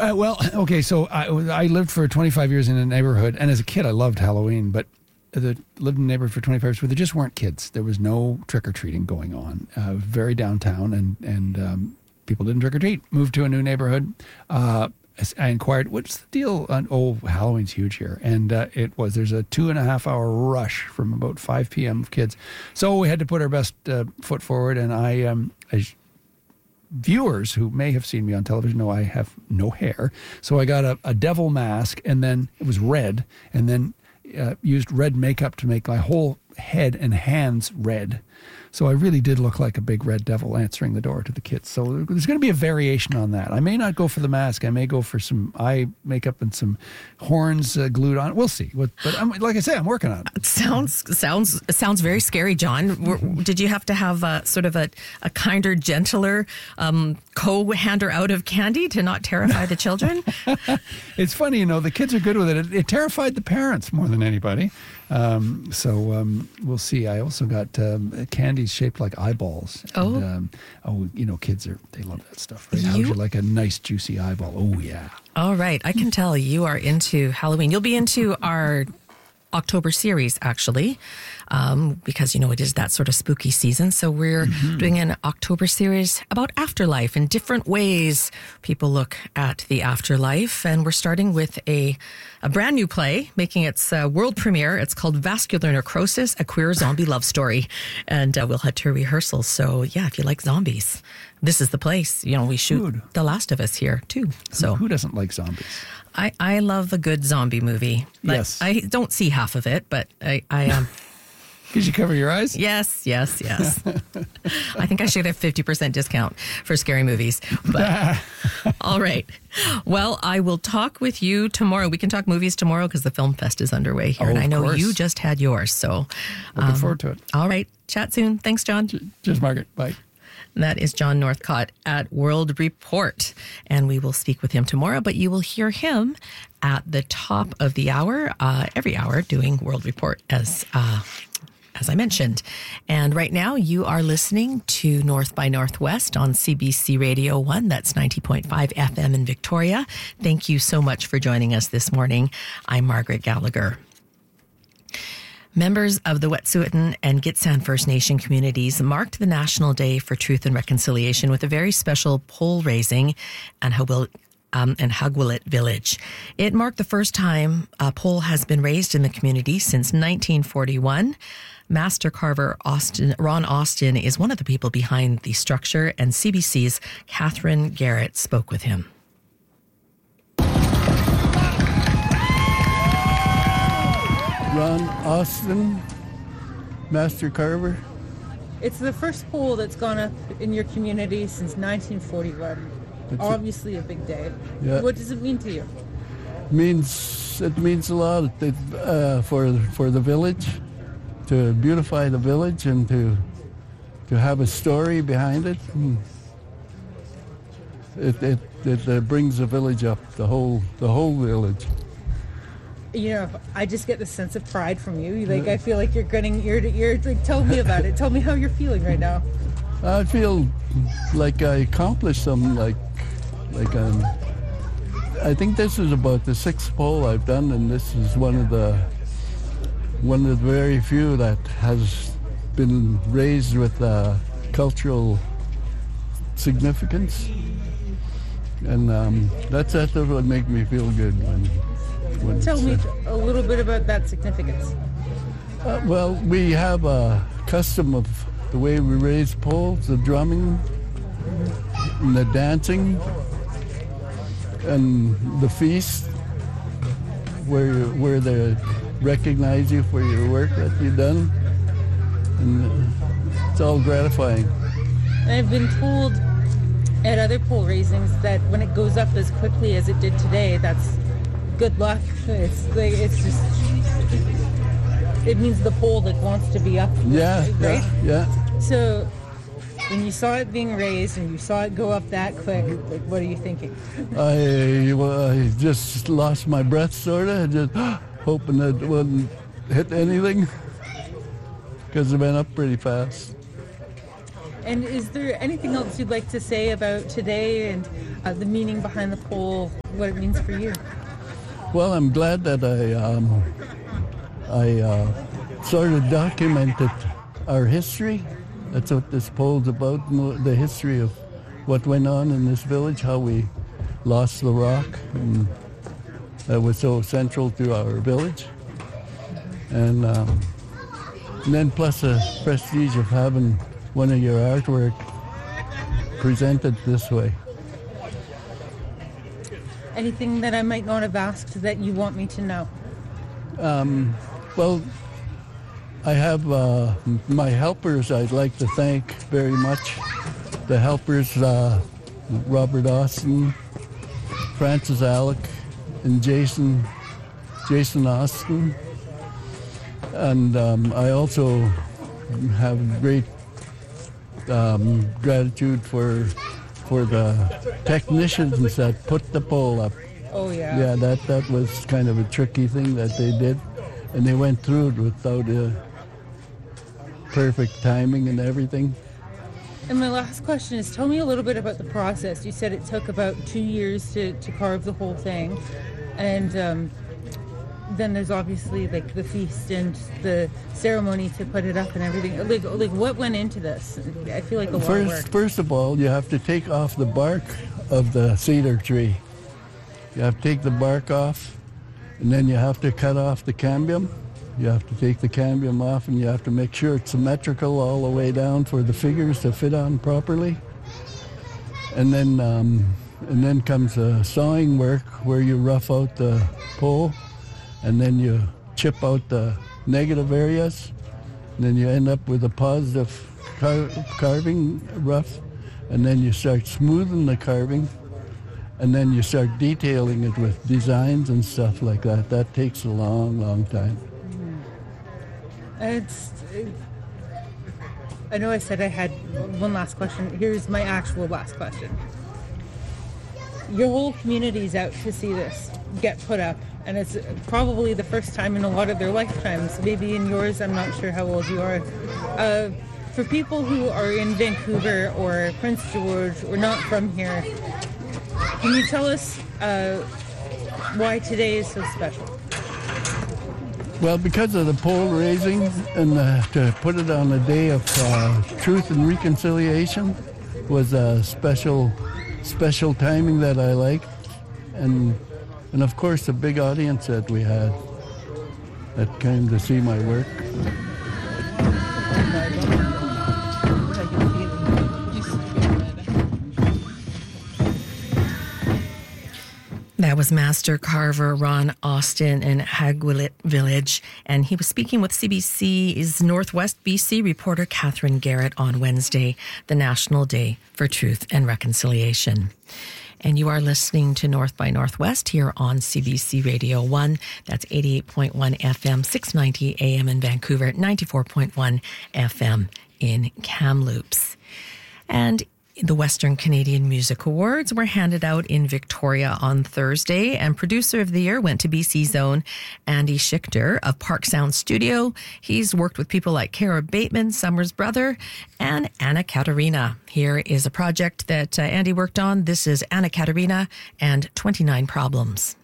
Well, okay, so I lived for 25 years in a neighborhood, and as a kid, I loved Halloween, but lived in a neighborhood for 25 years where there just weren't kids. There was no trick-or-treating going on. Very downtown, and people didn't trick-or-treat. Moved to a new neighborhood. I inquired, what's the deal? Halloween's huge here. And there's a 2.5-hour rush from about 5 p.m. of kids. So we had to put our best foot forward, and viewers who may have seen me on television know I have no hair. So I got a devil mask, and then it was red, and then used red makeup to make my whole head and hands red. So I really did look like a big red devil answering the door to the kids. So there's going to be a variation on that. I may not go for the mask. I may go for some eye makeup and some horns glued on. We'll see. But like I say, I'm working on it. It sounds very scary, John. Did you have to have sort of a kinder, gentler co-hander out of candy to not terrify the children? It's funny, the kids are good with it. It terrified the parents more than anybody. So we'll see. I also got candies shaped like eyeballs. And, kids they love that stuff, right? How would you like a nice juicy eyeball? Oh yeah. All right. I can tell you are into Halloween. You'll be into our October series, actually, because, it is that sort of spooky season. So we're doing an October series about afterlife and different ways people look at the afterlife. And we're starting with a brand new play, making its world premiere. It's called Vascular Necrosis, a queer zombie love story. And we'll head to rehearsals. So, yeah, if you like zombies, this is the place. We shoot The Last of Us here, too. So who doesn't like zombies? I love a good zombie movie. Yes. I don't see half of it, but I am. Because you cover your eyes? Yes. I think I should have 50% discount for scary movies. But all right. Well, I will talk with you tomorrow. We can talk movies tomorrow because the Film Fest is underway here. And I know you just had yours. So looking forward to it. All right. Chat soon. Thanks, John. Cheers, Margaret. Bye. That is John Northcott at World Report. And we will speak with him tomorrow, but you will hear him at the top of the hour, every hour, doing World Report as I mentioned. And right now you are listening to North by Northwest on CBC Radio 1. That's 90.5 FM in Victoria. Thank you so much for joining us this morning. I'm Margaret Gallagher. Members of the Wet'suwet'en and Gitxsan First Nation communities marked the National Day for Truth and Reconciliation with a very special pole raising in Hagwillit Village. It marked the first time a pole has been raised in the community since 1941. Master carver Ron Austin is one of the people behind the structure, and CBC's Catherine Garrett spoke with him. Ron Austin, Master Carver. It's the first pole that's gone up in your community since 1941. Obviously a big day. Yeah. What does it mean to you? It means a lot for the village, to beautify the village and to have a story behind it. It brings the village up, the whole village. I just get the sense of pride from you. I feel like you're grinning ear to ear. Tell me about it. Tell me how you're feeling right now. I feel like I accomplished something. I think this is about the 6th pole I've done, and this is one of the very few that has been raised with cultural significance, and that's what would make me feel good. Tell me a little bit about that significance. Well, we have a custom of the way we raise poles, the drumming, and the dancing, and the feast, where they recognize you for your work that you've done, and it's all gratifying. And I've been told at other pole raisings that when it goes up as quickly as it did today, that's good luck. It means the pole that wants to be up. Yeah, right? Yeah. So when you saw it being raised and you saw it go up that quick, what are you thinking? I just lost my breath, sort of, just hoping that it wouldn't hit anything, because it went up pretty fast. And is there anything else you'd like to say about today and the meaning behind the pole, what it means for you? Well, I'm glad that I sort of documented our history. That's what this pole's about, the history of what went on in this village, how we lost the rock, and that was so central to our village. And then plus the prestige of having one of your artwork presented this way. Anything that I might not have asked that you want me to know? Well, I have my helpers I'd like to thank very much. The helpers, Robert Austin, Francis Alec, and Jason Austin. And I also have great gratitude for the technicians that put the pole up. Oh, yeah. Yeah, that was kind of a tricky thing that they did. And they went through it without perfect timing and everything. And my last question is, tell me a little bit about the process. You said it took about 2 years to carve the whole thing. And then there's obviously like the feast and the ceremony to put it up and everything. Like what went into this? I feel like a lot of work. First of all, you have to take off the bark of the cedar tree. You have to take the bark off, and then you have to cut off the cambium. You have to take the cambium off, and you have to make sure it's symmetrical all the way down for the figures to fit on properly. And then comes the sawing work, where you rough out the pole, and then you chip out the negative areas. And then you end up with a positive carving rough, and then you start smoothing the carving, and then you start detailing it with designs and stuff like that. That takes a long, long time. I know I said I had one last question. Here's my actual last question. Your whole community's out to see this get put up, and it's probably the first time in a lot of their lifetimes. Maybe in yours, I'm not sure how old you are. For people who are in Vancouver or Prince George or not from here, can you tell us why today is so special? Well, because of the pole raising and to put it on a day of truth and reconciliation was a special timing that I liked, and of course the big audience that we had that came to see my work. That was master carver Ron Austin in Hagwilit Village, and he was speaking with CBC's Northwest BC reporter Catherine Garrett on Wednesday, the National Day for Truth and Reconciliation. And you are listening to North by Northwest here on CBC Radio 1. That's 88.1 FM, 690 AM in Vancouver, 94.1 FM in Kamloops. And the Western Canadian Music Awards were handed out in Victoria on Thursday, and Producer of the Year went to BC's own Andy Schichter of Park Sound Studio. He's worked with people like Kara Bateman, Summer's Brother, and Anna Katerina. Here is a project that Andy worked on. This is Anna Katerina and 29 Problems.